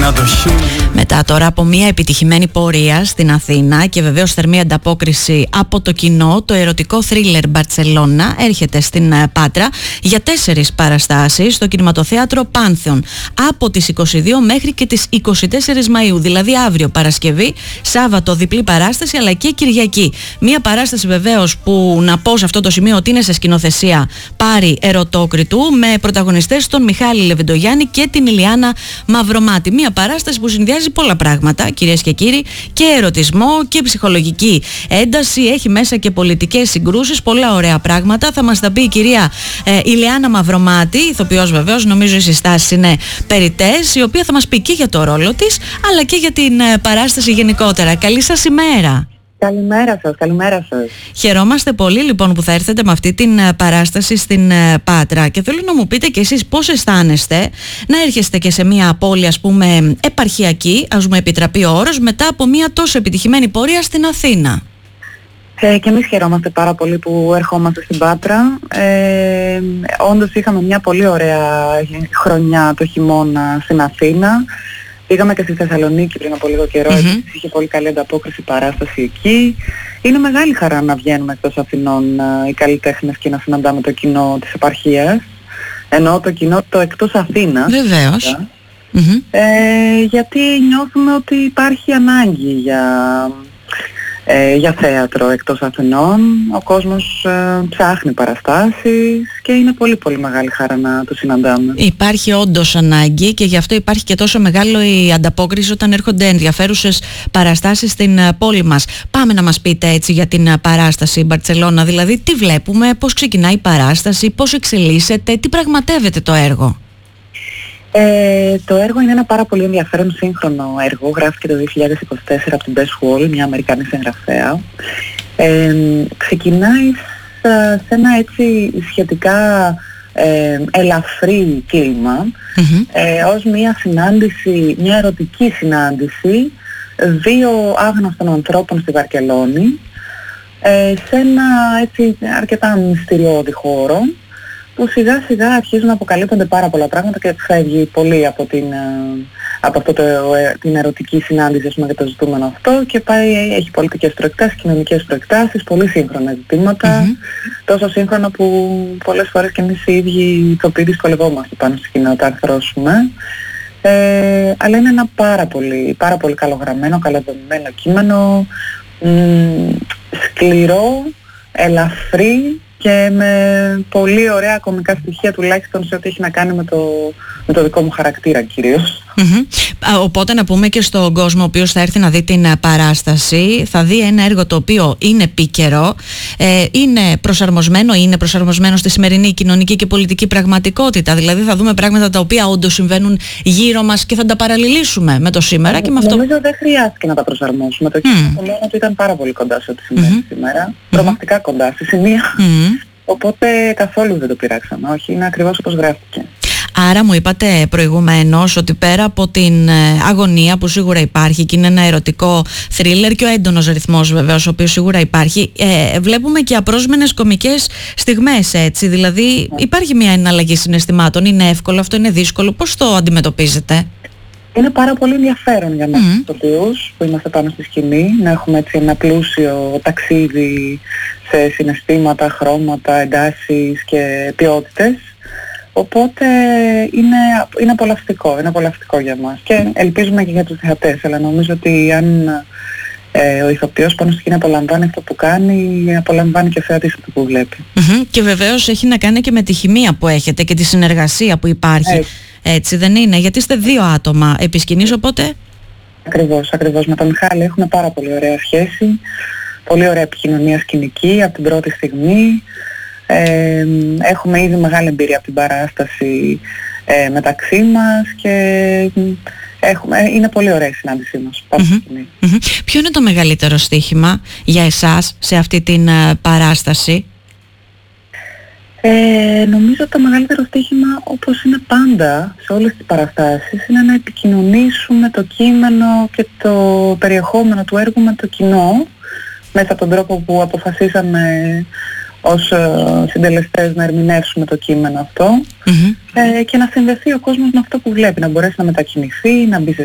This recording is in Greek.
Μετά τώρα από μια επιτυχημένη πορεία στην Αθήνα και βεβαίως θερμή ανταπόκριση από το κοινό, το ερωτικό θρίλερ Μπαρτσελώνα έρχεται στην Πάτρα για 4 παραστάσεις στο κινηματοθέατρο Πάνθεον από τις 22 μέχρι και τις 24 Μαΐου, δηλαδή αύριο Παρασκευή, Σάββατο διπλή παράσταση αλλά και Κυριακή. Μια παράσταση βεβαίως που να πω σε αυτό το σημείο ότι είναι σε σκηνοθεσία Πάρη Ερωτόκριτου με πρωταγωνιστές τον Μιχάλη Λεβεντογιάννη και την Ηλιάνα Μαυρομάτη. Μια παράσταση που συνδυάζει πολλά πράγματα, κυρίες και κύριοι, και ερωτισμό και ψυχολογική ένταση, έχει μέσα και πολιτικές συγκρούσεις, πολλά ωραία πράγματα. Θα μας τα πει η κυρία Ηλιάνα Μαυρομάτη, ηθοποιός βεβαίως, νομίζω οι συστάσεις είναι περιττές, η οποία θα μας πει και για το ρόλο της, αλλά και για την παράσταση γενικότερα. Καλή σας ημέρα. Καλημέρα σας, καλημέρα σας. Χαιρόμαστε πολύ λοιπόν που θα έρθετε με αυτή την παράσταση στην Πάτρα και θέλω να μου πείτε και εσείς πώς αισθάνεστε να έρχεστε και σε μια πόλη, ας πούμε, επαρχιακή, ας μου επιτραπεί ο όρος, μετά από μια τόσο επιτυχημένη πορεία στην Αθήνα. Και εμείς χαιρόμαστε πάρα πολύ που ερχόμαστε στην Πάτρα. Όντως είχαμε μια πολύ ωραία χρονιά το χειμώνα στην Αθήνα. Πήγαμε και στη Θεσσαλονίκη πριν από λίγο καιρό, είχε πολύ καλή ανταπόκριση παράσταση εκεί. Είναι μεγάλη χαρά να βγαίνουμε εκτός Αθηνών οι καλλιτέχνες και να συναντάμε το κοινό της επαρχίας. Εννοώ το κοινό το εκτός Αθήνας. Βεβαίως. Γιατί νιώθουμε ότι υπάρχει ανάγκη για θέατρο εκτός Αθηνών. Ο κόσμος ψάχνει παραστάσεις και είναι πολύ πολύ μεγάλη χαρά να το συναντάμε. Υπάρχει όντως ανάγκη και γι' αυτό υπάρχει και τόσο μεγάλο η ανταπόκριση όταν έρχονται ενδιαφέρουσες παραστάσεις στην πόλη μας. Πάμε να μας πείτε έτσι για την παράσταση Μπαρτσελώνα, δηλαδή τι βλέπουμε, πώς ξεκινάει η παράσταση, πώς εξελίσσεται, τι πραγματεύεται το έργο. Το έργο είναι ένα πάρα πολύ ενδιαφέρον σύγχρονο έργο. Γράφηκε το 2024 από την Bess Wall, μια Αμερικανή συγγραφέα. Ξεκινάει σε ένα έτσι σχετικά ελαφρύ κλίμα, ως μια συνάντηση, μια ερωτική συνάντηση δύο άγνωστων ανθρώπων στη Βαρκελόνη, σε ένα έτσι αρκετά μυστηριώδη χώρο, που σιγά σιγά αρχίζουν να αποκαλύπτονται πάρα πολλά πράγματα και φεύγει πολύ από την ερωτική συνάντηση, ας πούμε, για το ζητούμενο αυτό, και έχει πολιτικές προεκτάσεις, κοινωνικές προεκτάσεις, πολύ σύγχρονα ζητήματα, τόσο σύγχρονα που πολλές φορές και εμείς οι ίδιοι οι ηθοποιοί δυσκολευόμαστε πάνω στη σκηνή να τα αρθρώσουμε. Αλλά είναι ένα πάρα πολύ καλογραμμένο, καλοδομημένο κείμενο, σκληρό, ελαφρύ και με πολύ ωραία κωμικά στοιχεία, τουλάχιστον σε ό,τι έχει να κάνει με το δικό μου χαρακτήρα κυρίως. Οπότε να πούμε και στον κόσμο ο οποίος θα έρθει να δει την παράσταση, θα δει ένα έργο το οποίο είναι επίκαιρο, είναι προσαρμοσμένο στη σημερινή κοινωνική και πολιτική πραγματικότητα. Δηλαδή θα δούμε πράγματα τα οποία όντως συμβαίνουν γύρω μας και θα τα παραλληλήσουμε με το σήμερα και με αυτό. Νομίζω δεν χρειάστηκε να τα προσαρμόσουμε. Το κείμενο του ήταν πάρα πολύ κοντά σε ό,τι συμβαίνει σήμερα. Τρομακτικά κοντά στη σημεία. Οπότε καθόλου δεν το πειράξαμε. Όχι, είναι ακριβώς όπως γράφτηκε. Άρα μου είπατε προηγουμένως ότι πέρα από την αγωνία που σίγουρα υπάρχει και είναι ένα ερωτικό θρίλερ και ο έντονος ρυθμός βεβαίως ο οποίος σίγουρα υπάρχει, βλέπουμε και απρόσμενες κωμικές στιγμές, έτσι, δηλαδή υπάρχει μια εναλλαγή συναισθημάτων. Είναι εύκολο αυτό, είναι δύσκολο, πώς το αντιμετωπίζετε? Είναι πάρα πολύ ενδιαφέρον για μας τους ηθοποιούς που είμαστε πάνω στη σκηνή, να έχουμε έτσι ένα πλούσιο ταξίδι σε συναισθήματα, χρώματα, εντάσεις και ποιότητες. Οπότε είναι απολαυστικό για μας και ελπίζουμε και για τους θεατές, αλλά νομίζω ότι αν ο ηθοποιός πάνω στη σκηνή απολαμβάνει αυτό που κάνει, απολαμβάνει και ο θεατής αυτό που βλέπει. Και βεβαίως έχει να κάνει και με τη χημεία που έχετε και τη συνεργασία που υπάρχει. Έτσι δεν είναι? Γιατί είστε 2 άτομα επί σκηνής, οπότε... Ακριβώς. Με τον Μιχάλη έχουμε πάρα πολύ ωραία σχέση, πολύ ωραία επικοινωνία σκηνική από την πρώτη στιγμή. Έχουμε ήδη μεγάλη εμπειρία από την παράσταση μεταξύ μας και είναι πολύ ωραία η συνάντησή μας πάνω στη σκηνή. Ποιο είναι το μεγαλύτερο στοίχημα για εσάς σε αυτή την παράσταση? Νομίζω το μεγαλύτερο στοίχημα, όπως είναι πάντα σε όλες τις παραστάσεις, είναι να επικοινωνήσουμε το κείμενο και το περιεχόμενο του έργου με το κοινό, μέσα από τον τρόπο που αποφασίσαμε ως συντελεστές να ερμηνεύσουμε το κείμενο αυτό, και να συνδεθεί ο κόσμος με αυτό που βλέπει, να μπορέσει να μετακινηθεί, να μπει σε